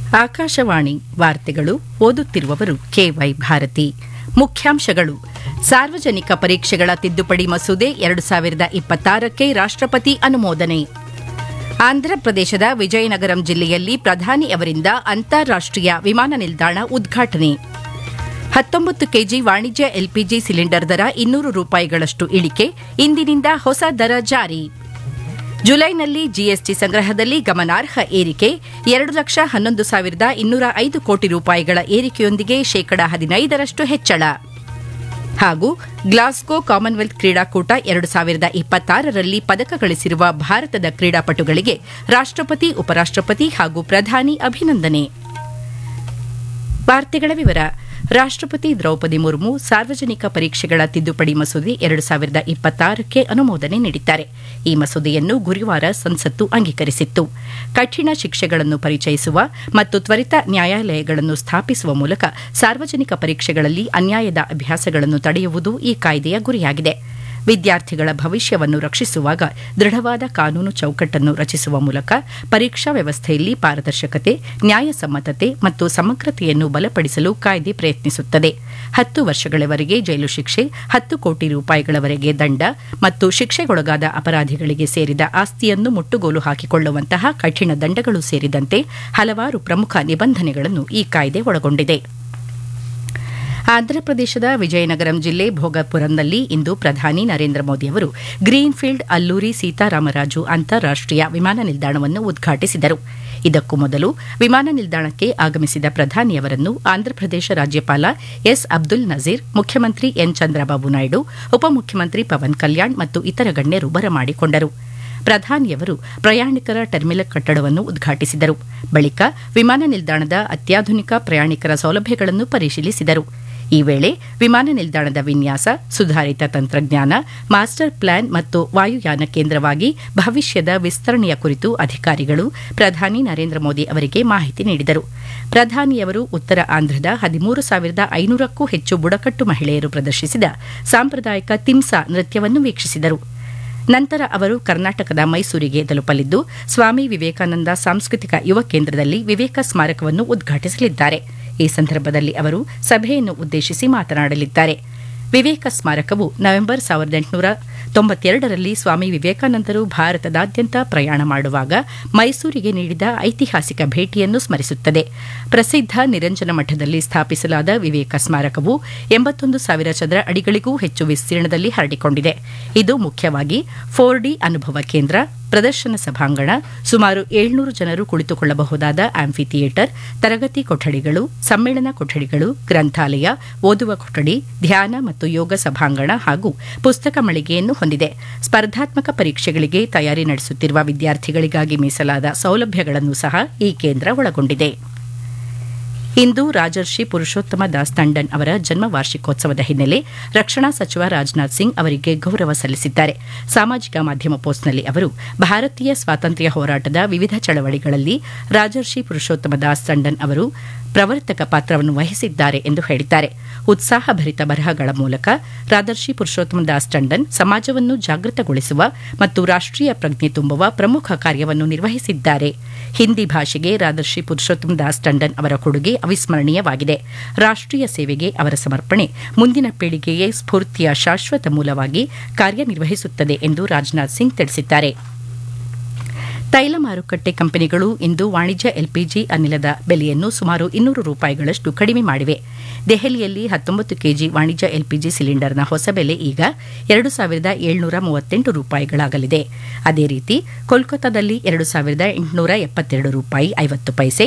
ಆಕಾಶವಾಣಿ ವಾರ್ತೆಗಳು ಓದುತ್ತಿರುವವರು ಕೆವೈ ಭಾರತಿ. ಮುಖ್ಯಾಂಶಗಳು: ಸಾರ್ವಜನಿಕ ಪರೀಕ್ಷೆಗಳ ತಿದ್ದುಪಡಿ ಮಸೂದೆ 2026ಕ್ಕೆ ರಾಷ್ಟ್ರಪತಿ ಅನುಮೋದನೆ. ಆಂಧ್ರಪ್ರದೇಶದ ವಿಜಯನಗರಂ ಜಿಲ್ಲೆಯಲ್ಲಿ ಪ್ರಧಾನಿ ಅವರಿಂದ ಅಂತಾರಾಷ್ಟೀಯ ವಿಮಾನ ನಿಲ್ದಾಣ ಉದ್ಘಾಟನೆ. 19 ಕೆಜಿ ವಾಣಿಜ್ಯ ಎಲ್ಪಿಜಿ ಸಿಲಿಂಡರ್ ದರ ₹200 ಇಳಿಕೆ, ಇಂದಿನಿಂದ ಹೊಸ ದರ ಜಾರಿ. ಜುಲೈನಲ್ಲಿ ಜಿಎಸ್ಟಿ ಸಂಗ್ರಹದಲ್ಲಿ ಗಮನಾರ್ಹ ಏರಿಕೆ, 2,11,205 ಕೋಟಿ ರೂಪಾಯಿಗಳ ಏರಿಕೆಯೊಂದಿಗೆ ಶೇಕಡಾ 15ರಷ್ಟು ಹೆಚ್ಚಳ. ಹಾಗೂ ಗ್ಲಾಸ್ಗೋ ಕಾಮನ್ವೆಲ್ತ್ ಕ್ರೀಡಾಕೂಟ 2026ರಲ್ಲಿ ಪದಕ ಗಳಿಸಿರುವ ಭಾರತದ ಕ್ರೀಡಾಪಟುಗಳಿಗೆ ರಾಷ್ಟ್ರಪತಿ, ಉಪರಾಷ್ಟ್ರಪತಿ ಹಾಗೂ ಪ್ರಧಾನಿ ಅಭಿನಂದನೆ. ವಾರ್ತೆಗಳ ವಿವರ. ರಾಷ್ಟ್ರಪತಿ ದ್ರೌಪದಿ ಮುರ್ಮು ಸಾರ್ವಜನಿಕ ಪರೀಕ್ಷೆಗಳ ತಿದ್ದುಪಡಿ ಮಸೂದೆ 2026ಕ್ಕೆ ಅನುಮೋದನೆ ನೀಡಿದ್ದಾರೆ. ಈ ಮಸೂದೆಯನ್ನು ಗುರುವಾರ ಸಂಸತ್ತು ಅಂಗೀಕರಿಸಿತ್ತು. ಕಠಿಣ ಶಿಕ್ಷೆಗಳನ್ನು ಪರಿಚಯಿಸುವ ಮತ್ತು ತ್ವರಿತ ನ್ಯಾಯಾಲಯಗಳನ್ನು ಸ್ಥಾಪಿಸುವ ಮೂಲಕ ಸಾರ್ವಜನಿಕ ಪರೀಕ್ಷೆಗಳಲ್ಲಿ ಅನ್ಯಾಯದ ಅಭ್ಯಾಸಗಳನ್ನು ತಡೆಯುವುದು ಈ ಕಾಯ್ದೆಯ ಗುರಿಯಾಗಿದೆ. ವಿದ್ಯಾರ್ಥಿಗಳ ಭವಿಷ್ಯವನ್ನು ರಕ್ಷಿಸುವಾಗ ದೃಢವಾದ ಕಾನೂನು ಚೌಕಟ್ಟನ್ನು ರಚಿಸುವ ಮೂಲಕ ಪರೀಕ್ಷಾ ವ್ಯವಸ್ಥೆಯಲ್ಲಿ ಪಾರದರ್ಶಕತೆ, ನ್ಯಾಯಸಮ್ಮತತೆ ಮತ್ತು ಸಮಗ್ರತೆಯನ್ನು ಬಲಪಡಿಸಲು ಕಾಯ್ದೆ ಪ್ರಯತ್ನಿಸುತ್ತದೆ. 10 ವರ್ಷಗಳವರೆಗೆ ಜೈಲು ಶಿಕ್ಷೆ, 10 ಕೋಟಿ ರೂಪಾಯಿಗಳವರೆಗೆ ದಂಡ ಮತ್ತು ಶಿಕ್ಷೆಗೊಳಗಾದ ಅಪರಾಧಿಗಳಿಗೆ ಸೇರಿದ ಆಸ್ತಿಯನ್ನು ಮುಟ್ಟುಗೋಲು ಹಾಕಿಕೊಳ್ಳುವಂತಹ ಕಠಿಣ ದಂಡಗಳು ಸೇರಿದಂತೆ ಹಲವಾರು ಪ್ರಮುಖ ನಿಬಂಧನೆಗಳನ್ನು ಈ ಕಾಯ್ದೆ ಒಳಗೊಂಡಿದೆ. ಆಂಧ್ರಪ್ರದೇಶದ ವಿಜಯನಗರಂ ಜಿಲ್ಲೆ ಭೋಗಪುರಂನಲ್ಲಿ ಇಂದು ಪ್ರಧಾನಿ ನರೇಂದ್ರ ಮೋದಿ ಅವರು ಗ್ರೀನ್ಫೀಲ್ಡ್ ಅಲ್ಲೂರಿ ಸೀತಾರಾಮರಾಜು ಅಂತಾರಾಷ್ಟೀಯ ವಿಮಾನ ನಿಲ್ದಾಣವನ್ನು ಉದ್ಘಾಟಿಸಿದರು. ಇದಕ್ಕೂ ಮೊದಲು ವಿಮಾನ ನಿಲ್ದಾಣಕ್ಕೆ ಆಗಮಿಸಿದ ಪ್ರಧಾನಿಯವರನ್ನು ಆಂಧ್ರಪ್ರದೇಶ ರಾಜ್ಯಪಾಲ ಎಸ್ ಅಬ್ದುಲ್ ನಜೀರ್, ಮುಖ್ಯಮಂತ್ರಿ ಎನ್ ಚಂದ್ರಬಾಬು ನಾಯ್ಡು, ಉಪಮುಖ್ಯಮಂತ್ರಿ ಪವನ್ ಕಲ್ಯಾಣ್ ಮತ್ತು ಇತರ ಗಣ್ಯರು ಬರಮಾಡಿಕೊಂಡರು. ಪ್ರಧಾನಿಯವರು ಪ್ರಯಾಣಿಕರ ಟರ್ಮಿನಲ್ ಕಟ್ಟಡವನ್ನು ಉದ್ಘಾಟಿಸಿದರು. ಬಳಿಕ ವಿಮಾನ ನಿಲ್ದಾಣದ ಅತ್ಯಾಧುನಿಕ ಪ್ರಯಾಣಿಕರ ಸೌಲಭ್ಯಗಳನ್ನು ಪರಿಶೀಲಿಸಿದರು. ಈ ವೇಳೆ ವಿಮಾನ ನಿಲ್ದಾಣದ ವಿನ್ಯಾಸ, ಸುಧಾರಿತ ತಂತ್ರಜ್ಞಾನ, ಮಾಸ್ಟರ್ ಪ್ಲಾನ್ ಮತ್ತು ವಾಯುಯಾನ ಕೇಂದ್ರವಾಗಿ ಭವಿಷ್ಯದ ವಿಸ್ತರಣೆಯ ಕುರಿತು ಅಧಿಕಾರಿಗಳು ಪ್ರಧಾನಿ ನರೇಂದ್ರ ಮೋದಿ ಅವರಿಗೆ ಮಾಹಿತಿ ನೀಡಿದರು. ಪ್ರಧಾನಿಯವರು ಉತ್ತರ ಆಂಧ್ರದ 13,500ಕ್ಕೂ ಹೆಚ್ಚು ಬುಡಕಟ್ಟು ಮಹಿಳೆಯರು ಪ್ರದರ್ಶಿಸಿದ ಸಾಂಪ್ರದಾಯಿಕ ತಿಮ್ಸಾ ನೃತ್ಯವನ್ನು ವೀಕ್ಷಿಸಿದರು. ನಂತರ ಅವರು ಕರ್ನಾಟಕದ ಮೈಸೂರಿಗೆ ತಲುಪಲಿದ್ದು, ಸ್ವಾಮಿ ವಿವೇಕಾನಂದ ಸಾಂಸ್ಕೃತಿಕ ಯುವ ಕೇಂದ್ರದಲ್ಲಿ ವಿವೇಕ ಸ್ಮಾರಕವನ್ನು ಉದ್ಘಾಟಿಸಲಿದ್ದಾರೆ. ಈ ಸಂದರ್ಭದಲ್ಲಿ ಅವರು ಸಭೆಯನ್ನು ಉದ್ದೇಶಿಸಿ ಮಾತನಾಡಲಿದ್ದಾರೆ. ವಿವೇಕ ಸ್ಮಾರಕವು ನವೆಂಬರ್ 1892ರಲ್ಲಿ ಸ್ವಾಮಿ ವಿವೇಕಾನಂದರು ಭಾರತದಾದ್ಯಂತ ಪ್ರಯಾಣ ಮಾಡುವಾಗ ಮೈಸೂರಿಗೆ ನೀಡಿದ ಐತಿಹಾಸಿಕ ಭೇಟಿಯನ್ನು ಸ್ಮರಿಸುತ್ತದೆ. ಪ್ರಸಿದ್ಧ ನಿರಂಜನ ಮಠದಲ್ಲಿ ಸ್ಥಾಪಿಸಲಾದ ವಿವೇಕ ಸ್ಮಾರಕವು 81,000 ಚದರ ಅಡಿಗಳಿಗೂ ಹೆಚ್ಚು ವಿಸ್ತೀರ್ಣದಲ್ಲಿ ಹರಡಿಕೊಂಡಿದೆ. ಇದು ಮುಖ್ಯವಾಗಿ 4D ಅನುಭವ ಕೇಂದ್ರ, ಪ್ರದರ್ಶನ ಸಭಾಂಗಣ, ಸುಮಾರು 700 ಜನರು ಕುಳಿತುಕೊಳ್ಳಬಹುದಾದ ಆಂಫಿ ಥಿಯೇಟರ್, ತರಗತಿ ಕೊಠಡಿಗಳು, ಸಮ್ಮೇಳನ ಕೊಠಡಿಗಳು, ಗ್ರಂಥಾಲಯ, ಓದುವ ಕೊಠಡಿ, ಧ್ಯಾನ ಮತ್ತು ಯೋಗ ಸಭಾಂಗಣ ಹಾಗೂ ಪುಸ್ತಕ ಮಳಿಗೆಯನ್ನು ಹೊಂದಿದೆ. ಸ್ಪರ್ಧಾತ್ಮಕ ಪರೀಕ್ಷೆಗಳಿಗೆ ತಯಾರಿ ನಡೆಸುತ್ತಿರುವ ವಿದ್ಯಾರ್ಥಿಗಳಿಗಾಗಿ ಮೀಸಲಾದ ಸೌಲಭ್ಯಗಳನ್ನು ಸಹ ಈ ಕೇಂದ್ರ ಒಳಗೊಂಡಿದೆ. ಇಂದು ರಾಜರ್ಷಿ ಪುರುಷೋತ್ತಮ ದಾಸ್ ಟಂಡನ್ ಅವರ ಜನ್ಮ ವಾರ್ಷಿಕೋತ್ಸವದ ಹಿನ್ನೆಲೆ ರಕ್ಷಣಾ ಸಚಿವ ರಾಜನಾಥ್ ಸಿಂಗ್ ಅವರಿಗೆ ಗೌರವ ಸಲ್ಲಿಸಿದ್ದಾರೆ. ಸಾಮಾಜಿಕ ಮಾಧ್ಯಮ ಪೋಸ್ಟ್ನಲ್ಲಿ ಅವರು ಭಾರತೀಯ ಸ್ವಾತಂತ್ರ್ಯ ಹೋರಾಟದ ವಿವಿಧ ಚಳವಳಿಗಳಲ್ಲಿ ರಾಜರ್ಷಿ ಪುರುಷೋತ್ತಮ ದಾಸ್ ಟಂಡನ್ ಅವರು ಪ್ರವರ್ತಕ ಪಾತ್ರವನ್ನು ವಹಿಸಿದ್ದಾರೆ ಎಂದು ಹೇಳಿದ್ದಾರೆ. ಉತ್ಸಾಹಭರಿತ ಬರಹಗಳ ಮೂಲಕ ರಾಜರ್ಷಿ ಪುರುಷೋತ್ತಮ ದಾಸ್ ಟಂಡನ್ ಸಮಾಜವನ್ನು ಜಾಗೃತಗೊಳಿಸುವ ಮತ್ತು ರಾಷ್ಟೀಯ ಪ್ರಜ್ಞೆ ತುಂಬುವ ಪ್ರಮುಖ ಕಾರ್ಯವನ್ನು ನಿರ್ವಹಿಸಿದ್ದಾರೆ. ಹಿಂದಿ ಭಾಷೆಗೆ ರಾಜರ್ಷಿ ಪುರುಷೋತ್ತಮ ದಾಸ್ ಟಂಡನ್ ಅವರ ಕೊಡುಗೆ ಅವಿಸ್ಮರಣೀಯವಾಗಿದೆ. ರಾಷ್ಟೀಯ ಸೇವೆಗೆ ಅವರ ಸಮರ್ಪಣೆ ಮುಂದಿನ ಪೀಳಿಗೆಗೆ ಸ್ಫೂರ್ತಿಯ ಶಾಶ್ವತ ಮೂಲವಾಗಿ ಕಾರ್ಯನಿರ್ವಹಿಸುತ್ತದೆ ಎಂದು ರಾಜನಾಥ್ ಸಿಂಗ್ ತಿಳಿಸಿದ್ದಾರೆ. ತೈಲ ಮಾರುಕಟ್ಟೆ ಕಂಪನಿಗಳು ಇಂದು ವಾಣಿಜ್ಯ ಎಲ್ಪಿಜಿ ಅನಿಲದ ಬೆಲೆಯನ್ನು ಸುಮಾರು ₹200 ಕಡಿಮೆ ಮಾಡಿವೆ. ದೆಹಲಿಯಲ್ಲಿ 19 ಕೆಜಿ ವಾಣಿಜ್ಯ ಎಲ್ಪಿಜಿ ಸಿಲಿಂಡರ್ನ ಹೊಸ ಬೆಲೆ ಈಗ ₹2,738 ಅದೇ ರೀತಿ ಕೋಲ್ಕತ್ತಾದಲ್ಲಿ ₹2,872.50,